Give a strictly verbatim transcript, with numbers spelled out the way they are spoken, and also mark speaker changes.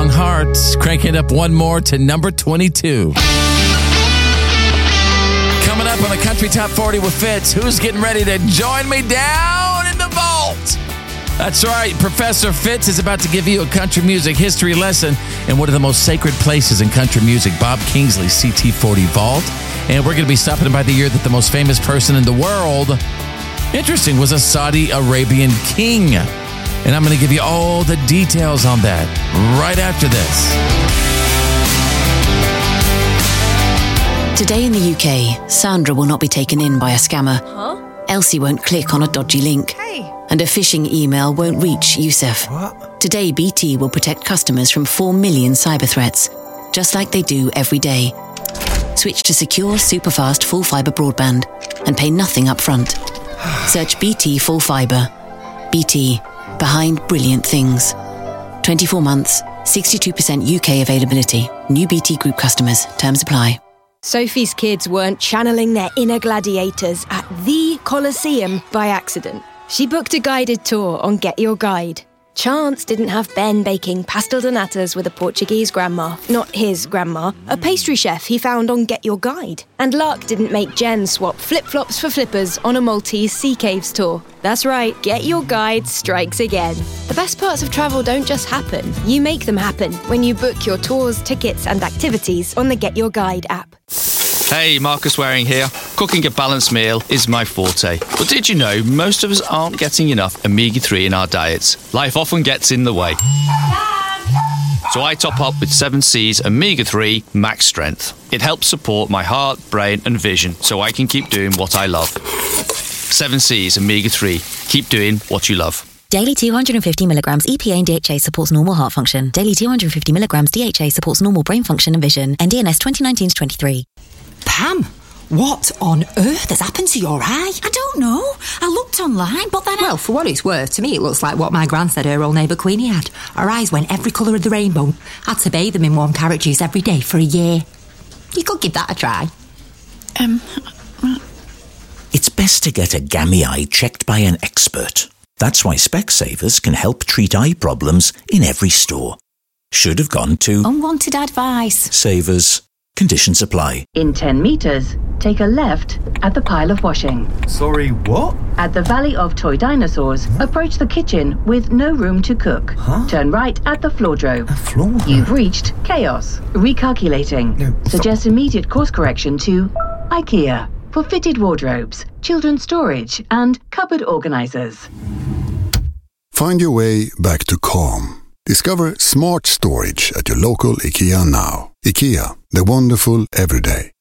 Speaker 1: Strong Hearts, cranking up one more to number twenty-two. Coming up on the Country Top forty with Fitz, who's getting ready to join me down in the vault? That's right, Professor Fitz is about to give you a country music history lesson in one of the most sacred places in country music, Bob Kingsley's C T forty Vault. And we're going to be stopping by the year that the most famous person in the world, interesting, was a Saudi Arabian king. And I'm going to give you all the details on that right after this.
Speaker 2: Today in the U K, Sandra will not be taken in by a scammer.
Speaker 3: Huh?
Speaker 2: Elsie won't click on a dodgy link.
Speaker 3: Hey.
Speaker 2: And a phishing email won't reach Youssef.
Speaker 4: What?
Speaker 2: Today, B T will protect customers from four million cyber threats, just like they do every day. Switch to secure, super-fast, full-fibre broadband and pay nothing up front. Search B T Full Fibre. B T, behind brilliant things. twenty-four months, sixty-two percent U K availability. New B T Group customers. Terms apply.
Speaker 3: Sophie's kids weren't channeling their inner gladiators at the Colosseum by accident. She booked a guided tour on Get Your Guide. Chance didn't have Ben baking pastel de natas with a Portuguese grandma, not his grandma, a pastry chef he found on Get Your Guide. And luck didn't make Jen swap flip-flops for flippers on a Maltese sea caves tour. That's right, Get Your Guide strikes again. The best parts of travel don't just happen, you make them happen when you book your tours, tickets and activities on the Get Your Guide app.
Speaker 5: Hey, Marcus Waring here. Cooking a balanced meal is my forte. But did you know most of us aren't getting enough omega three in our diets? Life often gets in the way. So I top up with seven C's Omega three Max Strength. It helps support my heart, brain and vision so I can keep doing what I love. seven C's Omega three. Keep doing what you love.
Speaker 6: Daily two hundred fifty milligrams E P A and D H A supports normal heart function. Daily two hundred fifty milligrams D H A supports normal brain function and vision. N D N S twenty nineteen to twenty-three.
Speaker 7: Pam, what on earth has happened to your eye?
Speaker 8: I don't know. I looked online, but then I...
Speaker 7: Well, for what it's worth, to me it looks like what my gran said her old neighbour Queenie had. Her eyes went every colour of the rainbow. Had to bathe them in warm carrot juice every day for a year. You could give that a try.
Speaker 8: Um...
Speaker 9: It's best to get a gammy eye checked by an expert. That's why Specsavers can help treat eye problems in every store. Should have gone to...
Speaker 8: Unwanted advice.
Speaker 9: Savers. Conditions apply.
Speaker 10: In ten metres, take a left at the pile of washing.
Speaker 4: Sorry, what?
Speaker 10: At the Valley of Toy Dinosaurs, approach the kitchen with no room to cook.
Speaker 4: Huh?
Speaker 10: Turn right at the Floordro.
Speaker 4: A Floordro?
Speaker 10: You've reached Chaos. Recalculating.
Speaker 4: No,
Speaker 10: Suggest immediate course correction to IKEA for fitted wardrobes, children's storage and cupboard organisers.
Speaker 11: Find your way back to calm. Discover smart storage at your local IKEA now. IKEA, the wonderful everyday.